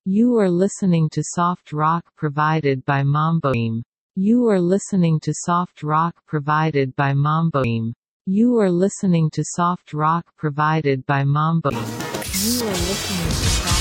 You are listening to soft rock provided by Mamboim. You are listening to soft rock provided by Mamboim. You are listening to soft rock provided by Mamboim. You are listening to